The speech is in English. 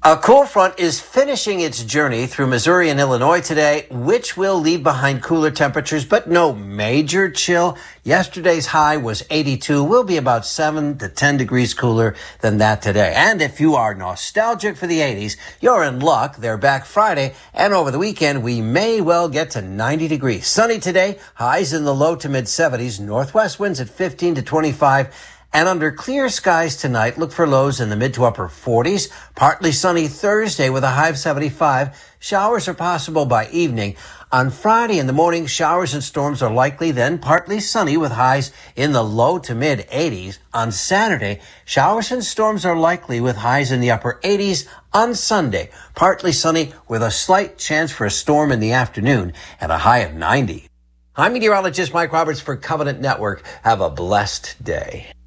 A cool front is finishing its journey through Missouri and Illinois today, which will leave behind cooler temperatures, but no major chill. Yesterday's high was 82. We'll be about 7 to 10 degrees cooler than that today. And if you are nostalgic for the 80s, you're in luck. They're back Friday, and over the weekend, we may well get to 90 degrees. Sunny today, highs in the low to mid 70s, northwest winds at 15 to 25. And under clear skies tonight, look for lows in the mid to upper 40s. Partly sunny Thursday with a high of 75. Showers are possible by evening. On Friday in the morning, showers and storms are likely, then partly sunny with highs in the low to mid 80s. On Saturday, showers and storms are likely with highs in the upper 80s. On Sunday, partly sunny with a slight chance for a storm in the afternoon at a high of 90. I'm meteorologist Mike Roberts for Covenant Network. Have a blessed day.